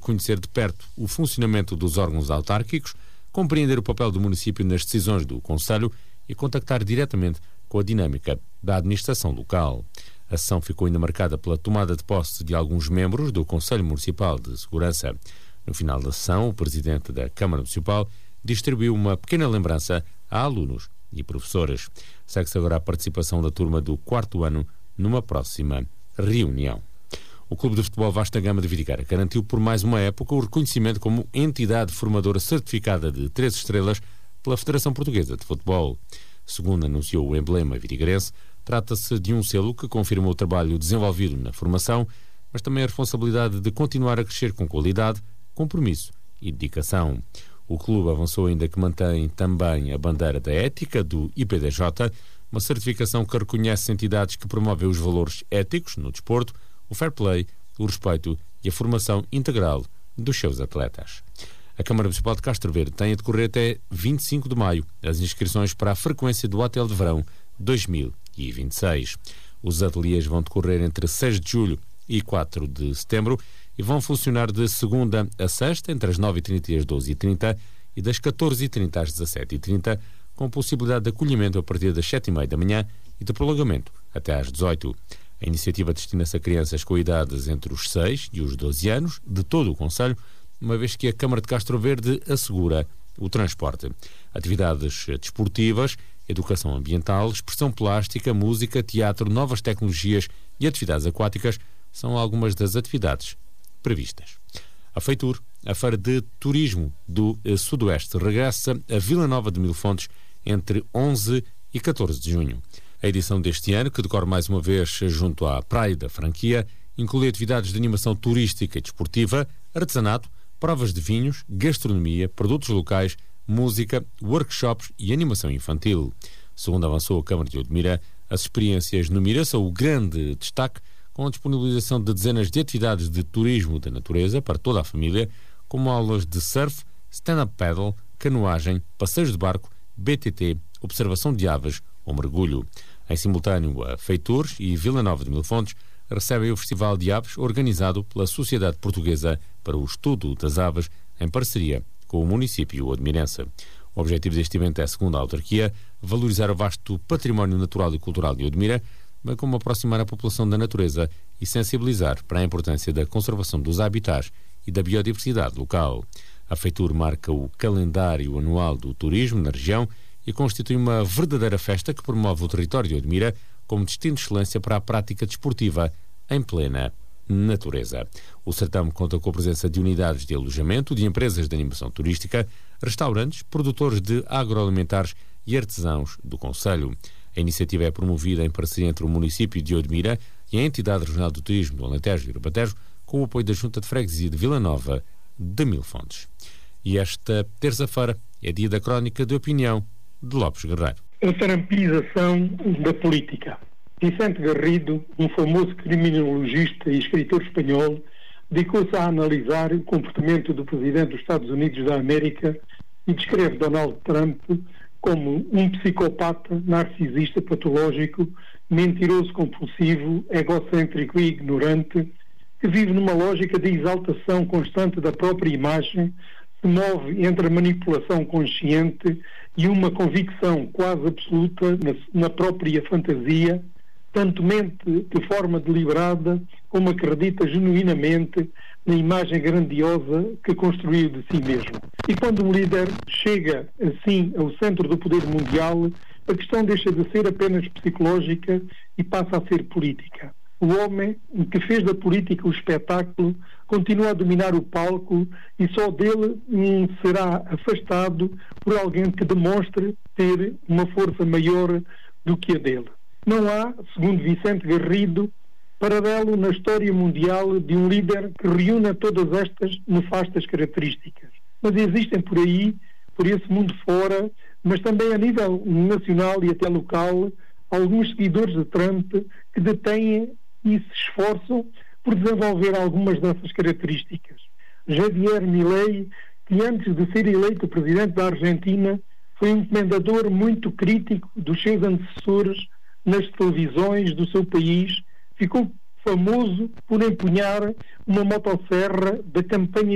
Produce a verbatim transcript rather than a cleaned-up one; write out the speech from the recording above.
conhecer de perto o funcionamento dos órgãos autárquicos, compreender o papel do município nas decisões do Conselho e contactar diretamente com a dinâmica da administração local. A sessão ficou ainda marcada pela tomada de posse de alguns membros do Conselho Municipal de Segurança. No final da sessão, o presidente da Câmara Municipal distribuiu uma pequena lembrança a alunos e professores. Segue-se agora a participação da turma do quarto ano numa próxima reunião. O Clube de Futebol Vasta Gama de Vidigueira garantiu por mais uma época o reconhecimento como entidade formadora certificada de três estrelas pela Federação Portuguesa de Futebol. Segundo anunciou o emblema vidigueirense, trata-se de um selo que confirma o trabalho desenvolvido na formação, mas também a responsabilidade de continuar a crescer com qualidade, compromisso e dedicação. O clube avançou ainda que mantém também a bandeira da ética do I P D J, uma certificação que reconhece entidades que promovem os valores éticos no desporto, o fair play, o respeito e a formação integral dos seus atletas. A Câmara Municipal de Castro Verde tem a decorrer até vinte e cinco de maio as inscrições para a frequência do Hotel de Verão dois mil e vinte e seis. Os ateliês vão decorrer entre seis de julho e quatro de setembro e vão funcionar de segunda a sexta, entre as nove e trinta e as doze e trinta e das catorze e trinta às dezassete e trinta, com possibilidade de acolhimento a partir das sete e meia da manhã e de prolongamento até às dezoito. A iniciativa destina-se a crianças com idades entre os seis e os doze anos de todo o concelho, uma vez que a Câmara de Castro Verde assegura o transporte. Atividades desportivas, educação ambiental, expressão plástica, música, teatro, novas tecnologias e atividades aquáticas são algumas das atividades previstas. A Feitur, a Feira de Turismo do Sudoeste, regressa a Vila Nova de Mil Fontes entre onze e catorze de junho. A edição deste ano, que decorre mais uma vez junto à Praia da Franquia, inclui atividades de animação turística e desportiva, artesanato, provas de vinhos, gastronomia, produtos locais, música, workshops e animação infantil. Segundo avançou a Câmara de Odmira, as experiências no Mira são o grande destaque, com a disponibilização de dezenas de atividades de turismo da natureza para toda a família, como aulas de surf, stand-up paddle, canoagem, passeios de barco, B T T, observação de aves ou mergulho. Em simultâneo, a Feitur e Vila Nova de Mil Fontes recebem o Festival de Aves organizado pela Sociedade Portuguesa para o Estudo das Aves, em parceria com o município odmirense. O objetivo deste evento é, segundo a autarquia, valorizar o vasto património natural e cultural de Odmira, bem como aproximar a população da natureza e sensibilizar para a importância da conservação dos habitats e da biodiversidade local. A Feitur marca o calendário anual do turismo na região e constitui uma verdadeira festa que promove o território de Odmira como destino de excelência para a prática desportiva em plena natureza. O certame conta com a presença de unidades de alojamento, de empresas de animação turística, restaurantes, produtores de agroalimentares e artesãos do concelho. A iniciativa é promovida em parceria entre o município de Odmira e a Entidade Regional do Turismo do Alentejo e Ribatejo, com o apoio da Junta de Freguesia de Vila Nova de Mil Fontes. E esta terça-feira é dia da crónica de opinião de Lopes Guerreiro. A trampização da política. Vicente Garrido, um famoso criminologista e escritor espanhol, dedicou-se a analisar o comportamento do presidente dos Estados Unidos da América e descreve Donald Trump como um psicopata narcisista patológico, mentiroso compulsivo, egocêntrico e ignorante, que vive numa lógica de exaltação constante da própria imagem, se move entre a manipulação consciente e uma convicção quase absoluta na, na própria fantasia, tanto mente de forma deliberada como acredita genuinamente na imagem grandiosa que construiu de si mesmo. E quando um líder chega assim ao centro do poder mundial, a questão deixa de ser apenas psicológica e passa a ser política. O homem que fez da política o espetáculo continua a dominar o palco e só dele hum, será afastado por alguém que demonstre ter uma força maior do que a dele. Não há, segundo Vicente Garrido, paralelo na história mundial de um líder que reúna todas estas nefastas características. Mas existem por aí, por esse mundo fora, mas também a nível nacional e até local, alguns seguidores de Trump que detêm e se esforçam por desenvolver algumas dessas características. Javier Milei, que antes de ser eleito presidente da Argentina, foi um comendador muito crítico dos seus antecessores nas televisões do seu país, ficou famoso por empunhar uma motosserra da campanha